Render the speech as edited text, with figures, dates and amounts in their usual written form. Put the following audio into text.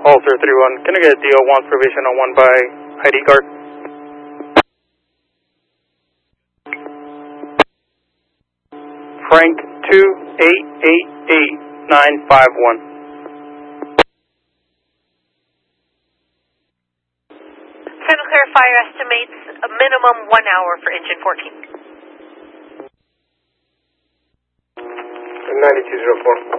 Halter 31. Can I get a DO1 provision on 1 by ID card? Frank 2888951. Final clarifier estimates a minimum 1 hour for engine 14. 9204.